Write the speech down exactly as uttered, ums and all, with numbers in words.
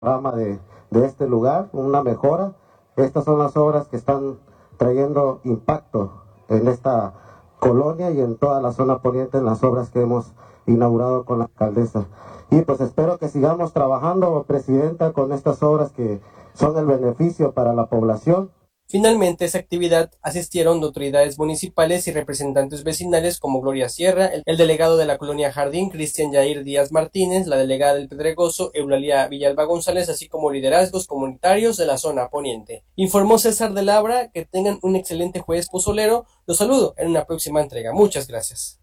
panorama de, de este lugar, una mejora. Estas son las obras que están trayendo impacto en esta colonia y en toda la zona poniente, en las obras que hemos inaugurado con la alcaldesa. Y pues espero que sigamos trabajando, presidenta, con estas obras que son el beneficio para la población. Finalmente, a esta actividad asistieron autoridades municipales y representantes vecinales como Gloria Sierra, el, el delegado de la colonia Jardín, Cristian Yair Díaz Martínez, la delegada del Pedregoso, Eulalia Villalba González, así como liderazgos comunitarios de la zona poniente. Informó César de Labra. Que tengan un excelente jueves pozolero. Los saludo en una próxima entrega. Muchas gracias.